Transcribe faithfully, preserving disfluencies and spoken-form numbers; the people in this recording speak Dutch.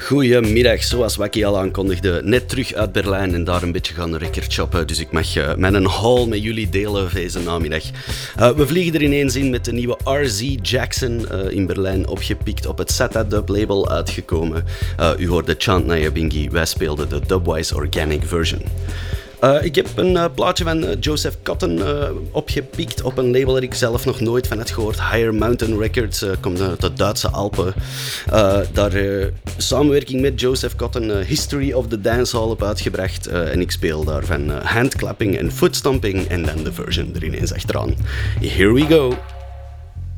Goedemiddag, zoals Wacky al aankondigde, net terug uit Berlijn en daar een beetje gaan record shoppen. Dus ik mag uh, mijn haul met jullie delen deze namiddag. Uh, we vliegen er ineens in met de nieuwe R Z Jackson uh, in Berlijn, opgepikt op het Sata Dub label uitgekomen. Uh, u hoorde Chant Nyabinghi, wij speelden de Dubwise Organic version. Uh, ik heb een uh, plaatje van uh, Joseph Cotton uh, opgepikt op een label dat ik zelf nog nooit van had gehoord. Higher Mountain Records, uh, komt uit de Duitse Alpen. Uh, daar uh, samenwerking met Joseph Cotton, uh, History of the Dancehall op uitgebracht. Uh, en ik speel daarvan uh, handclapping en footstomping en dan de version er ineens achteraan. Here we go!